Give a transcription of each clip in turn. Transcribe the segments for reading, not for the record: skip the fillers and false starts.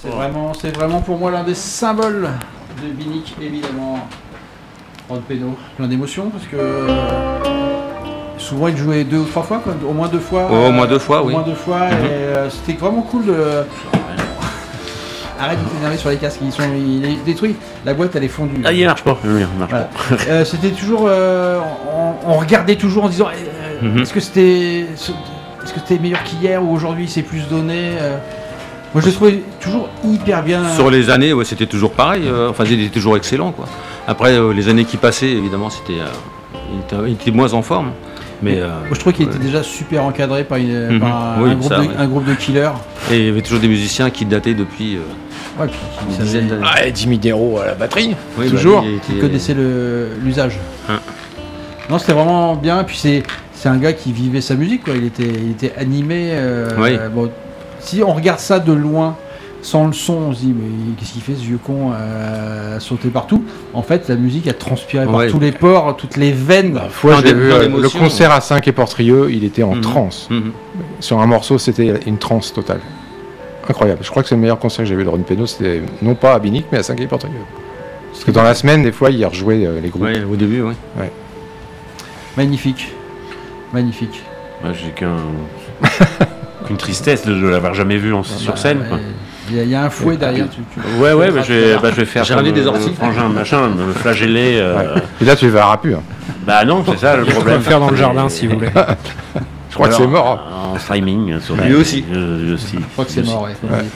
C'est vraiment pour moi l'un des symboles de Binic, évidemment. Rod Penno, plein d'émotions parce que souvent il jouait 2 ou 3 fois, quoi, au moins 2 fois. Au moins 2 fois, oui. Au moins 2 fois, et c'était vraiment cool de. Arrête de t'énerver sur les casques, il est détruit. La boîte elle est fondue. Ah, il marche pas. Voilà. C'était toujours, on regardait toujours en disant, est-ce que c'était meilleur qu'hier ou aujourd'hui c'est plus donné. Moi je le trouvais toujours hyper bien. Sur les années, ouais, c'était toujours pareil. Il était toujours excellent, quoi. Après, les années qui passaient, évidemment, il était moins en forme. Mais moi, je trouvais qu'il était déjà super encadré par, un groupe de killers. Et il y avait toujours des musiciens qui dataient depuis une dizaine d'années. Jimmy Dero à la batterie, oui, toujours. Il connaissait l'usage. Non, c'était vraiment bien. Et puis c'est un gars qui vivait sa musique, quoi. Il était animé. Bon, si on regarde ça de loin, sans le son, on se dit mais qu'est-ce qu'il fait ce vieux con à sauter partout. En fait, la musique a transpiré par tous les pores, toutes les veines. J'ai vu le concert à 5 et Portrieux, il était en transe. Sur un morceau, c'était une transe totale. Incroyable. Je crois que c'est le meilleur concert que j'ai vu de Rod Penno, c'était non pas à Binic, mais à 5 et Portrieux. Parce que dans la semaine, des fois, il rejouait les groupes. Oui, au début, oui. Ouais. Magnifique. Moi, j'ai qu'une tristesse de l'avoir jamais vu sur scène. Quoi. Il y a un fouet derrière. Je vais faire j'ai ramené des orties. Frangin, machin, me flageller. Et là, tu les verras plus. Bah non, c'est ça le problème. Faire dans le jardin, si vous voulez. Je crois que c'est mort. En streaming. Sur lui aussi. Je crois que c'est mort,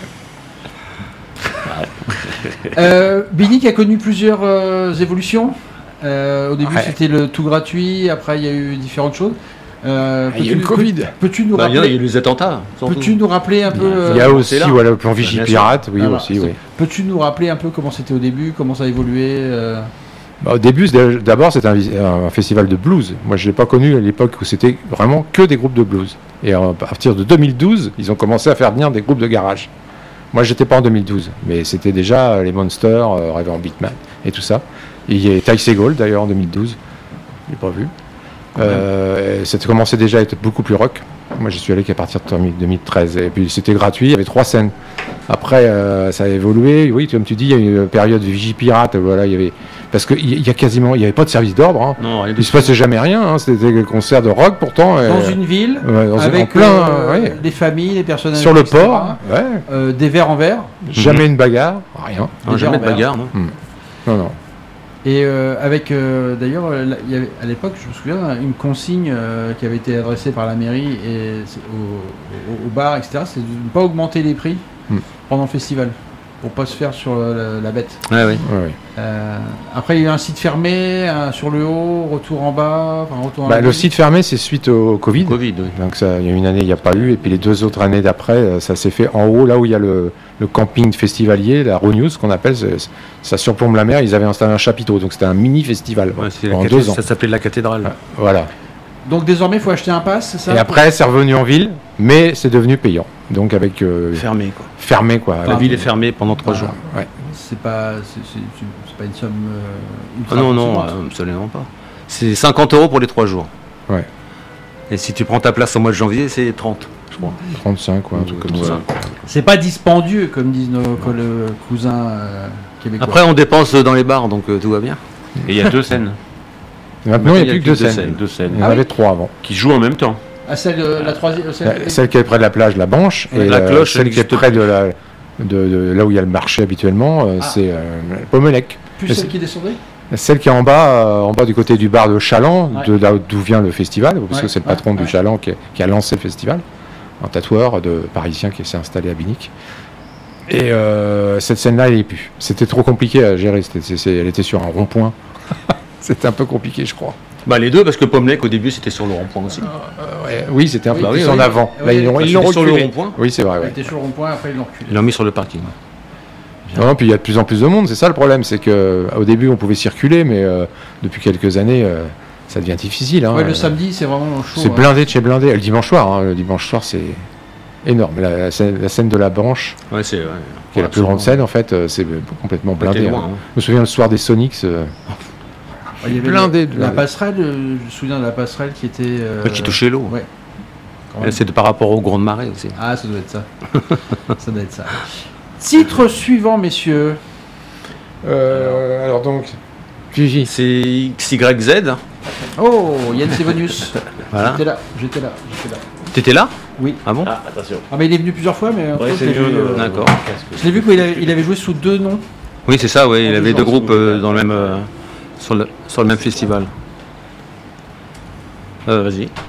Binic a connu plusieurs évolutions. Au début, c'était le tout gratuit. Après, il y a eu différentes choses. Il y a eu le Covid. Peux-tu nous rappeler? Il y a eu les attentats. Peux-tu nous rappeler un peu? Il y a aussi le plan Vigipirate, oui aussi. Oui. Peux-tu nous rappeler un peu comment c'était au début, comment ça a évolué? Au début, d'abord, c'était un festival de blues. Moi, je l'ai pas connu à l'époque où c'était vraiment que des groupes de blues. Et à partir de 2012, ils ont commencé à faire venir des groupes de garage. Moi, j'étais pas en 2012, mais c'était déjà les Monsters, Reverend Beatman et tout ça. Et il y a Ty Segall d'ailleurs en 2012. Je l'ai pas vu. Ça commençait déjà à être beaucoup plus rock. Moi, j'y suis allé qu'à partir de 2013. Et puis, c'était gratuit. Il y avait 3 scènes. Après, ça a évolué. Oui, comme tu dis, il y a eu une période de Vigipirate. Voilà, il y avait... Parce qu'il y a quasiment... Il n'y avait pas de service d'ordre. Hein. Non, il ne se passait jamais rien. Hein. C'était des concerts de rock, pourtant. Dans une ville, avec des familles, des personnes... Sur le port. Des verres en verre. Jamais une bagarre. Rien. Jamais de bagarre, non. Non. Et d'ailleurs, il y avait, à l'époque, je me souviens, une consigne qui avait été adressée par la mairie et au bar, etc., c'est de ne pas augmenter les prix pendant le festival, pour pas se faire sur la bête. Après, il y a eu un site fermé sur le haut, retour en bas. Le site fermé, c'est suite au Covid. Oui. Donc il y a une année, il n'y a pas eu, et puis les 2 autres années d'après, ça s'est fait en haut, là où il y a le camping festivalier, la Rognews, qu'on appelle, ça surplombe la mer. Ils avaient installé un chapiteau, donc c'était un mini festival pendant 2 ans. Ça s'appelait la cathédrale. Voilà. Donc désormais, il faut acheter un pass, c'est ça? Et après, c'est revenu en ville, mais c'est devenu payant. Donc avec fermé quoi. La ville est fermée pendant 3 jours. Ouais. C'est pas une somme. Non, absolument pas. C'est 50 € pour les 3 jours. Ouais. Et si tu prends ta place au mois de janvier, c'est 30, je crois. 35, un truc comme ça. C'est pas dispendieux, comme disent nos cousins québécois. Après, on dépense dans les bars, donc tout va bien. Et il y a 2 scènes. Maintenant, il n'y a plus que 2 scènes. 2 scènes. Il y en avait 3 avant. Qui jouent en même temps. La troisième. Celle qui est près de la plage, la Branche, et la cloche, celle qui est près de là où il y a le marché habituellement, c'est Pommelec. Plus celle qui descendait. Celle qui est en bas du côté du bar de Chaland, d'où vient le festival, parce que c'est le patron du Chaland qui a lancé le festival, un tatoueur parisien qui s'est installé à Binic. Et cette scène-là, elle n'y est plus. C'était trop compliqué à gérer. Elle était sur un rond-point. C'était un peu compliqué, je crois. Les deux, parce que Pommelec, au début, c'était sur le rond-point aussi. Oui, c'était un peu plus en avant. Là, ils l'ont reculé. Sur le rond-point. Oui, c'est vrai. Il était sur le rond-point, après ils l'ont reculé. Ils l'ont mis sur le parking. Non, puis il y a de plus en plus de monde, c'est ça le problème, c'est qu'au début on pouvait circuler, mais depuis quelques années ça devient difficile. Hein. Le samedi c'est vraiment chaud. C'est blindé de chez blindé. Le dimanche soir c'est énorme. La scène de la Branche, qui est la plus grande scène en fait, c'est complètement blindé. Loin, Je me souviens le soir des Sonics. Il y avait blindé. La passerelle, je me souviens de la passerelle qui était... qui touchait l'eau. Ouais. C'est par rapport aux grandes marées aussi. Ah, ça doit être ça. Ça doit être ça. Titre suivant, messieurs. Alors donc, Gigi. C'est XYZ. Oh, Yann Sevonius. Voilà. J'étais là. T'étais là? Oui. Ah bon? Ah, attention. Ah, mais il est venu plusieurs fois, mais Ouais, je c'est l'ai mieux. vu, D'accord. je l'ai vu qu'il avait joué sous 2 noms. Oui, c'est ça, oui. Il avait 2 groupes gens, dans le même, sur le même festival. Vas-y.